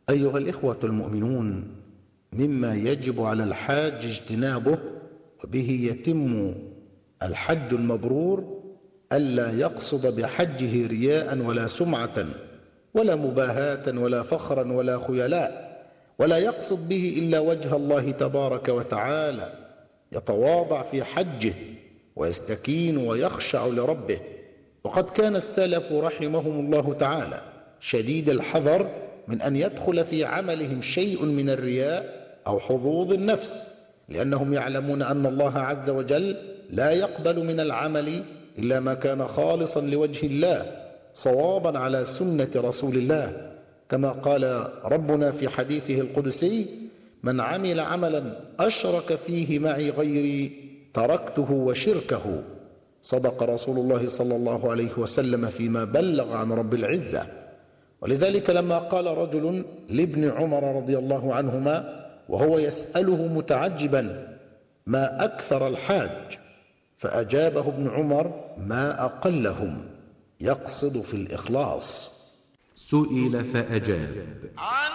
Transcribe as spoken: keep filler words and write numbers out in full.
أيها الإخوة المؤمنون، مما يجب على الحاج اجتنابه وبه يتم الحج المبرور ألا يقصد بحجه رياء ولا سمعة ولا مباهاة ولا فخرا ولا خيلاء، ولا يقصد به إلا وجه الله تبارك وتعالى، يتواضع في حجه ويستكين ويخشع لربه. وقد كان السلف رحمهم الله تعالى شديد الحذر من أن يدخل في عملهم شيء من الرياء أو حظوظ النفس، لأنهم يعلمون أن الله عز وجل لا يقبل من العمل إلا ما كان خالصا لوجه الله صوابا على سنة رسول الله، كما قال ربنا في حديثه القدسي: من عمل عملا أشرك فيه معي غيري تركته وشركه. صدق رسول الله صلى الله عليه وسلم فيما بلغ عن رب العزة. ولذلك لما قال رجل لابن عمر رضي الله عنهما وهو يسأله متعجبا: ما أكثر الحاج؟ فأجابه ابن عمر: ما أقلهم، يقصد في الإخلاص. سئل فأجاب: